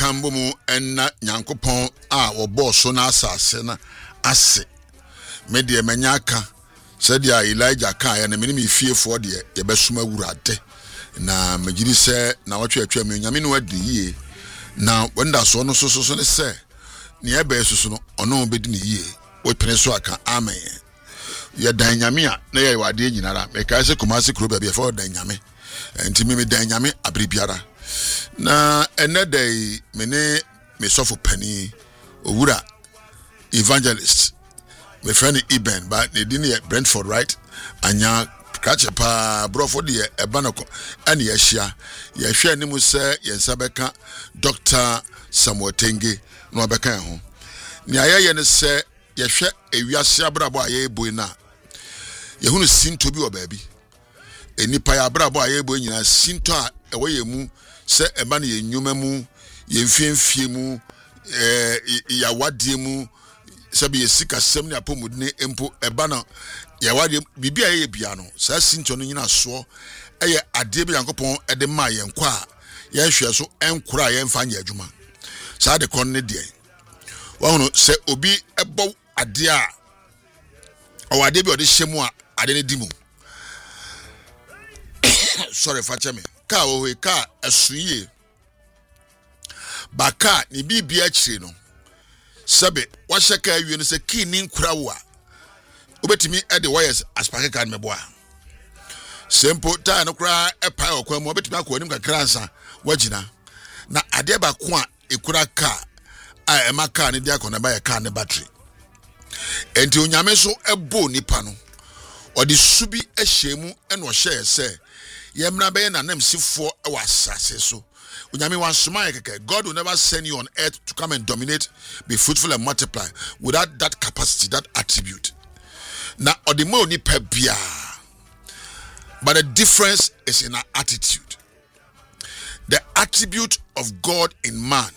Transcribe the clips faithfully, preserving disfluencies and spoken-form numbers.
kambo mu enna nyankopon a wo boss so na asase na ase me de manyaka said ya Elijah kan ya na me me fiefo de ye besuma wurade na magiri se na watwe atwa me nyame no adi yie na wanda so no so so so ne se ne ebe susu no ono obedi ne yie wo pene so aka amen ya dan nyame a na ye wade nyinara me kai se Kumasi kro ba bi fa dan nyame enti me me dan nyame abribiara na enedai me ne me sofo pani owura evangelist my friend Iben but they didn't Brentford right anya catch pa brofo de e banako ane ya hia ya hwe ani mu se yensa beka Doctor Samuel Tenge no beka ho ni ayeye ne se ya hwe ewiase abrabo aye boy na ye hunu sinto bi o baabi enipa ya abrabo aye boy nyina sinto a ewo ye mu se eba na ye nyuma mu ye mfiemfie mu eh ya wadie mu sabi yesika sem ne apomudne empo eba na ya wade bibia ye bia no sa sinto no nyina so eye ade bi yankopon ede ma ye nkwa a ye hwe so enkura ye mfa nya adwuma sa de kon ne de wa hono se obi ebo ade a o ade bi o de hyemu a ade ne dimu sorry facha me ka wo we ka asuye baka ni bibia kire no sabe wa shaka awie no se kini nkura wo a obetimi e de wires aspake kan meboa simple ta no kura e pa okwa mu obetimi akọ anim kakra nsa wagina na ade ba ko a ekura ka a e maka ne de akọ na ba ye ka ne battery enti onyame so ebo nipa no odi subi ehyemu ene o hye se ye mra be na namsifo e wasase so unyami wan soma keke. God will never send you on earth to come and dominate, be fruitful and multiply without that capacity, that attribute. Now, odimo ni pebia, but the difference is in our attitude. The attribute of God in man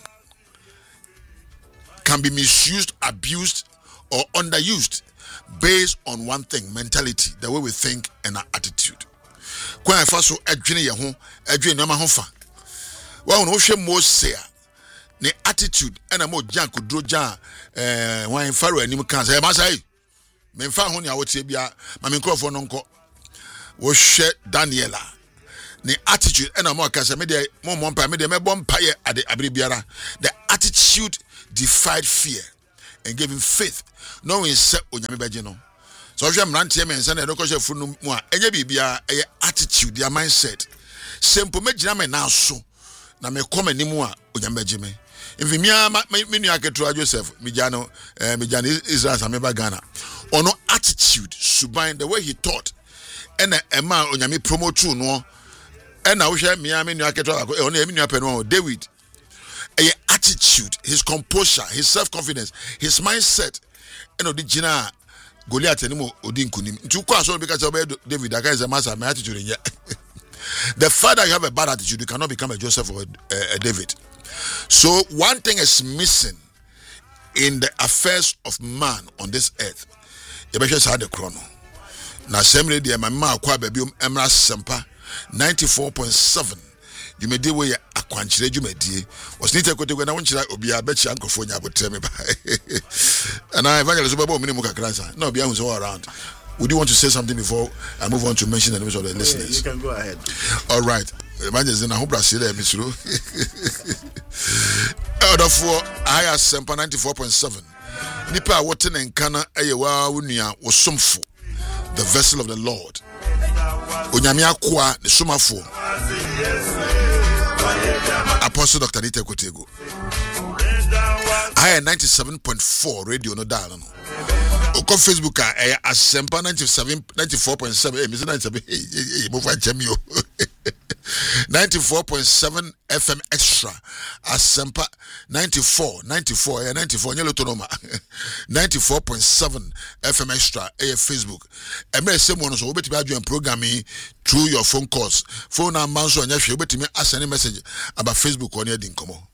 can be misused, abused, or underused based on one thing: mentality, the way we think, and our attitude. Kwa faso edwene ye ho, edwene na ma ho fa. Wa no hwe Mose ne attitude ena mo jan kodro jan eh wan faro anim kan say ma say me fa ho ne awotie bia ma me nkrofo no nko wo hwe Daniela ne attitude ena mo ka say me de mo mo mpa me de me bom pa ye ade abire biara. The attitude defied fear and gave him faith, knowing say onyame beje no. So hwe mrante me nsa na do ko hwe funu mu a enye bibia eye attitude, their mindset simple me gina me na so na me come animu a onyambeje me mfi mia me nua ketua Joseph mijano eh mijano Israel sameba Ghana ono attitude suban, the way he taught ena ema onyame promote no ena wo hwe mia me nua ketua ono emi nua peno David a attitude, his composure, his self-confidence, his mindset eno di gina Goliath animo odi nkunim nti kwa so be ka David aka is a master my attitude nya. The fact that you have a bad attitude, you cannot become a Joseph or a, a David. So one thing is missing in the affairs of man on this earth. You better had the chrono. Now, same lady, my mama acquired baby Emra Sempa ninety-four point seven. You may deal with a quantity. You may deal. Was need to go to when I want you to be a betcha uncle for you. But tell me, and I evangelist about minimum cancer. No, be all around. Would you want to say something before I move on to mention the names of the listeners? You can go ahead. All right. Imagine I hope I see that, Miss Ru. Order for higher Sempa ninety-four point seven. Nipa Waten and Kana Ayawa Unia was Sumfu, the vessel of the Lord. Onyamia Kwa, the Sumafo. Apostle Doctor Nite Kotego. Higher ninety-seven point four radio no dial. Oko Facebook a Asempa ninety-seven ninety-four point seven eh Mister ninety-seven eh mo fa chamio ninety-four point seven F M extra Asempa ninety-four ninety-four eh ninety-four nyelo tonoma ninety-four point seven F M extra eh Facebook e me se mo no so obetimi adwen programming through your phone calls phone number so anya hwe obetimi asend message about Facebook on e di nkomo.